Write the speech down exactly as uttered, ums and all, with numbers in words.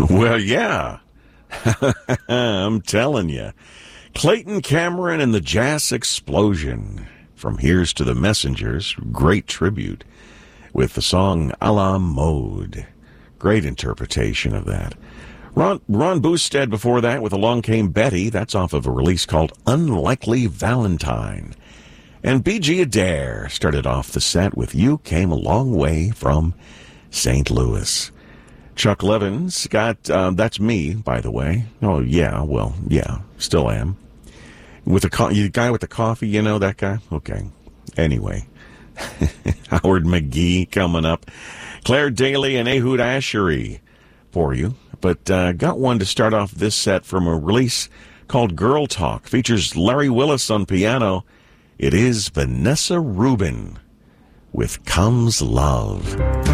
Well, yeah. I'm telling you. Clayton Cameron and the Jazz Explosion. From Here's to the Messengers. Great tribute. With the song A la Mode. Great interpretation of that. Ron, Ron Boosted before that with Along Came Betty. That's off of a release called Unlikely Valentine. And B G Adair started off the set with You Came a Long Way from Saint Louis. Chuck Levin's got, uh, that's me, by the way. Oh, yeah, well, yeah, still am. With the co- you guy with the coffee, you know that guy? Okay. Anyway. Howard McGee coming up. Claire Daly and Ehud Ashery for you. But uh, got one to start off this set from a release called Girl Talk. Features Larry Willis on piano. It is Vanessa Rubin with Comes Love.